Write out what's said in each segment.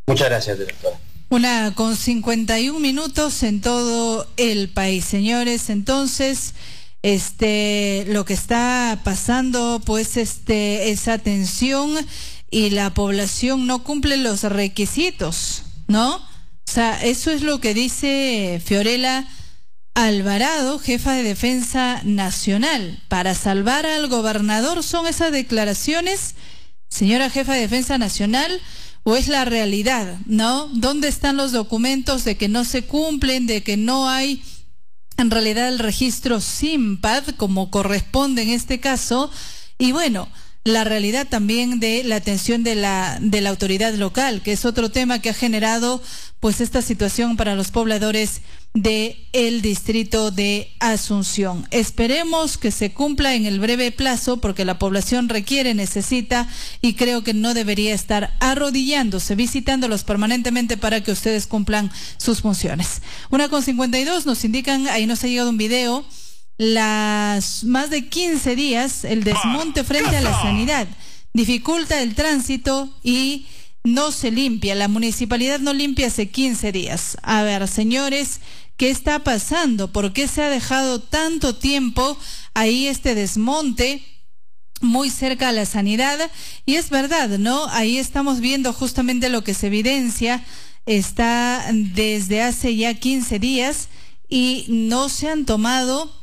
Muchas gracias, directora. 1:51 en todo el país, señores. Entonces, lo que está pasando, pues, esa tensión y la población no cumple los requisitos, ¿no? O sea, eso es lo que dice Fiorella Alvarado, jefa de Defensa Nacional. Para salvar al gobernador, ¿son esas declaraciones, señora jefa de Defensa Nacional, o es la realidad, ¿no? ¿Dónde están los documentos de que no se cumplen, de que no hay en realidad el registro SIMPAD como corresponde en este caso? Y bueno, la realidad también de la atención de la autoridad local, que es otro tema que ha generado pues esta situación para los pobladores de el distrito de Asunción. Esperemos que se cumpla en el breve plazo, porque la población requiere, necesita, y creo que no debería estar arrodillándose, visitándolos permanentemente para que ustedes cumplan sus funciones. 1:52 nos indican, ahí nos ha llegado un video, las más de 15 días el desmonte frente a la sanidad dificulta el tránsito y no se limpia. La municipalidad no limpia hace 15 días. A ver, señores, ¿qué está pasando? ¿Por qué se ha dejado tanto tiempo ahí este desmonte muy cerca a la sanidad? Y es verdad, ¿no? Ahí estamos viendo justamente lo que se evidencia. Está desde hace ya 15 días y no se han tomado,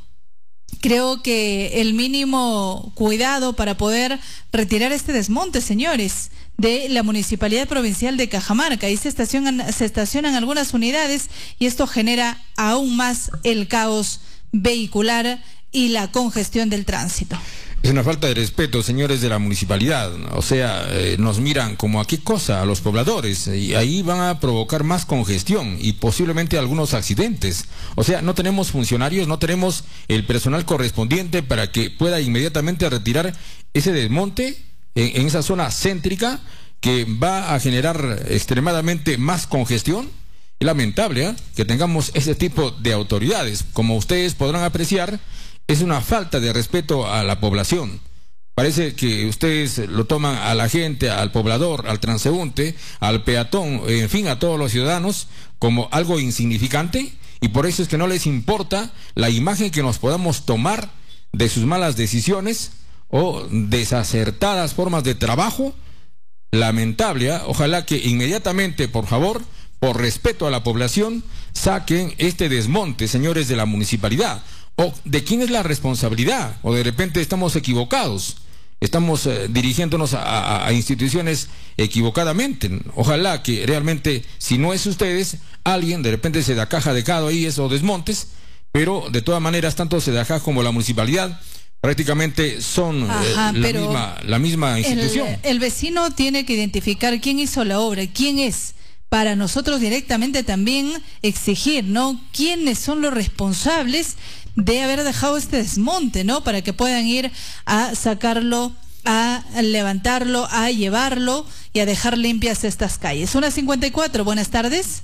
creo que, el mínimo cuidado para poder retirar este desmonte, señores, de la Municipalidad Provincial de Cajamarca. Ahí se estacionan algunas unidades y esto genera aún más el caos vehicular y la congestión del tránsito. Es una falta de respeto, señores de la municipalidad. O sea, nos miran como a qué cosa, a los pobladores, y ahí van a provocar más congestión y posiblemente algunos accidentes. O sea, no tenemos funcionarios, no tenemos el personal correspondiente para que pueda inmediatamente retirar ese desmonte en esa zona céntrica que va a generar extremadamente más congestión. Es lamentable que tengamos ese tipo de autoridades. Como ustedes podrán apreciar, es una falta de respeto a la población. Parece que ustedes lo toman a la gente, al poblador, al transeúnte, al peatón, en fin, a todos los ciudadanos como algo insignificante, y por eso es que no les importa la imagen que nos podamos tomar de sus malas decisiones o desacertadas formas de trabajo. Lamentable, ojalá que inmediatamente, por favor, por respeto a la población, saquen este desmonte, señores de la municipalidad. ¿O de quién es la responsabilidad? ¿O de repente estamos equivocados? Estamos dirigiéndonos a instituciones equivocadamente. Ojalá que realmente, si no es ustedes, alguien de repente se da caja de cada ahí esos desmontes, pero de todas maneras, tanto SEDAJA como la municipalidad prácticamente son la misma institución. El vecino tiene que identificar quién hizo la obra, quién es, para nosotros directamente también exigir, ¿no? ¿Quiénes son los responsables de haber dejado este desmonte, ¿no? Para que puedan ir a sacarlo, a levantarlo, a llevarlo y a dejar limpias estas calles. 1:54, buenas tardes.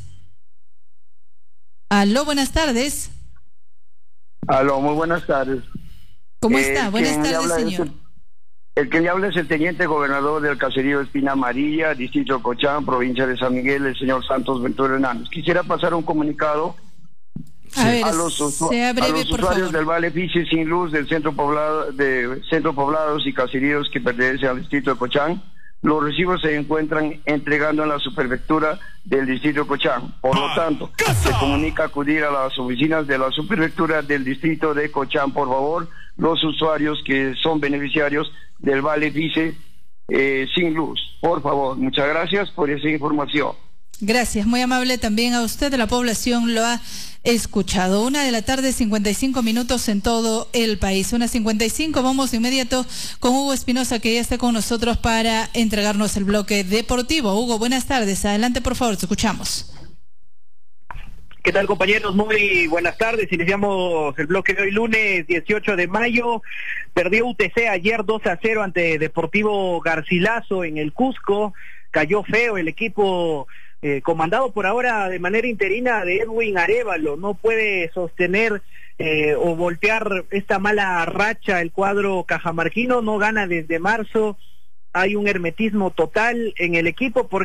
Aló, buenas tardes. Aló, muy buenas tardes. ¿Cómo está? Buenas tardes, señor. El que le habla es el teniente gobernador del caserío Espina Amarilla, distrito Cochán, provincia de San Miguel, el señor Santos Ventura Hernández. Quisiera pasar un comunicado a los usuarios del Vale Fiche sin luz del centro poblados y caseríos que pertenecen al distrito de Cochán. Los recibos se encuentran entregando en la subprefectura del distrito de Cochán. Por lo tanto, se comunica acudir a las oficinas de la subprefectura del distrito de Cochán, por favor, los usuarios que son beneficiarios del Vale Fiche sin luz. Por favor, muchas gracias por esa información. Gracias, muy amable también a usted. La población lo ha escuchado. 1:55 en todo el país. 1:55, vamos de inmediato con Hugo Espinosa, que ya está con nosotros para entregarnos el bloque deportivo. Hugo, buenas tardes. Adelante, por favor, te escuchamos. ¿Qué tal, compañeros? Muy buenas tardes. Iniciamos el bloque de hoy, lunes 18 de mayo. Perdió UTC ayer 2-0 ante Deportivo Garcilaso en el Cusco. Cayó feo el equipo comandado por ahora de manera interina de Edwin Arévalo. No puede sostener o voltear esta mala racha el cuadro cajamarquino. No gana desde marzo. Hay un hermetismo total en el equipo.